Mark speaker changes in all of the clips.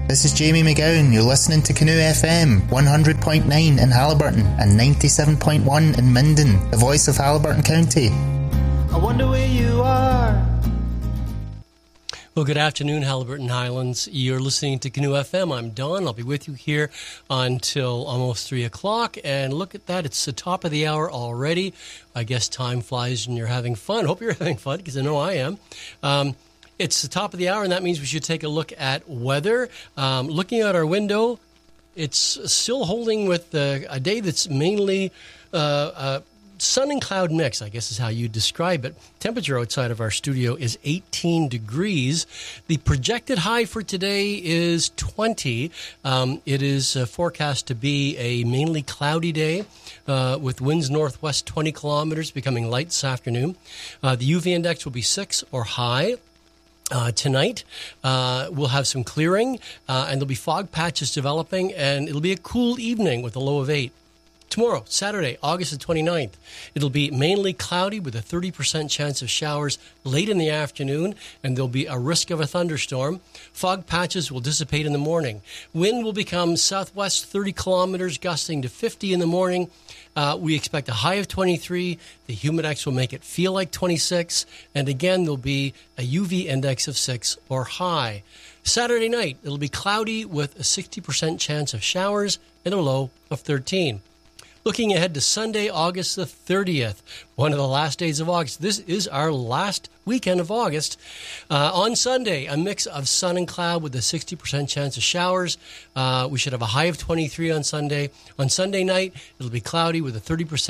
Speaker 1: This is Jamie McGowan. You're listening to Canoe FM, 100.9 in Haliburton and 97.1 in Minden, the voice of Haliburton County.
Speaker 2: I wonder where you are.
Speaker 3: Well, good afternoon, Haliburton Highlands. You're listening to Canoe FM. I'm Don. I'll be with you here until almost 3 o'clock. And look at that. It's the top of the hour already. I guess time flies when you're having fun. Hope you're having fun, because I know I am. It's the top of the hour, and that means we should take a look at weather. Looking out our window, it's still holding with a day that's mainly sun and cloud mix, I guess is how you describe it. Temperature outside of our studio is 18 degrees. The projected high for today is 20. It is forecast to be a mainly cloudy day with winds northwest 20 kilometers, becoming light this afternoon. The UV index will be 6 or high. Tonight, we'll have some clearing, and there'll be fog patches developing, and it'll be a cool evening with a low of 8. Tomorrow, Saturday, August the 29th, it'll be mainly cloudy with a 30% chance of showers late in the afternoon, and there'll be a risk of a thunderstorm. Fog patches will dissipate in the morning. Wind will become southwest 30 kilometers, gusting to 50 in the morning. We expect a high of 23. The humidex will make it feel like 26. And again, there'll be a UV index of 6 or high. Saturday night, it'll be cloudy with a 60% chance of showers and a low of 13. Looking ahead to Sunday, August the 30th, one of the last days of August. This is our last weekend of August. On Sunday, a mix of sun and cloud with a 60% chance of showers. We should have a high of 23 on Sunday. On Sunday night, it'll be cloudy with a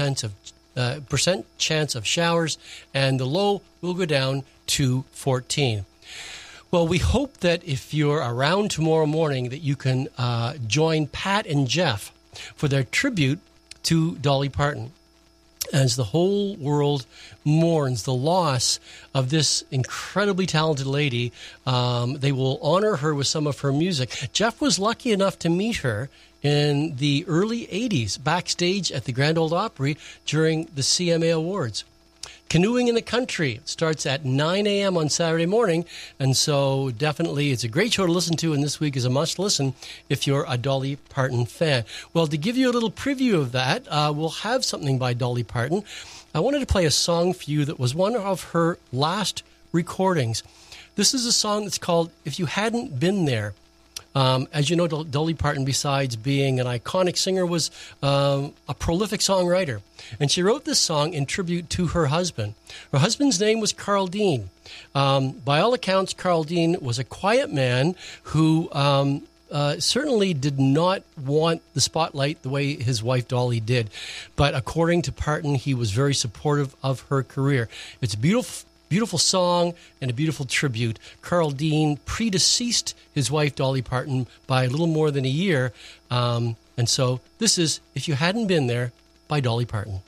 Speaker 3: 30% chance of showers, and the low will go down to 14. Well, we hope that if you're around tomorrow morning that you can join Pat and Jeff for their tribute to Dolly Parton, as the whole world mourns the loss of this incredibly talented lady. They will honor her with some of her music. Jeff was lucky enough to meet her in the early 80s backstage at the Grand Ole Opry during the CMA Awards. Canoeing in the Country starts at 9 a.m. on Saturday morning, and so definitely it's a great show to listen to, and this week is a must-listen if you're a Dolly Parton fan. Well, to give you a little preview of that, we'll have something by Dolly Parton. I wanted to play a song for you that was one of her last recordings. This is a song that's called If You Hadn't Been There. As you know, Dolly Parton, besides being an iconic singer, was a prolific songwriter. And she wrote this song in tribute to her husband. Her husband's name was Carl Dean. By all accounts, Carl Dean was a quiet man who certainly did not want the spotlight the way his wife Dolly did. But according to Parton, he was very supportive of her career. It's a beautiful song and a beautiful tribute. Carl Dean predeceased his wife Dolly Parton by a little more than a year. And so this is If You Hadn't Been There by Dolly Parton.